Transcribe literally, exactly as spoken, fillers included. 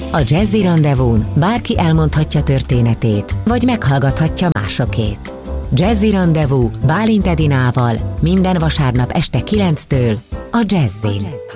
A Jazzy Rendezvún bárki elmondhatja történetét, vagy meghallgathatja másokét. Jazzy Rendezvú Bálint Edinával minden vasárnap este kilenctől a Jazzin.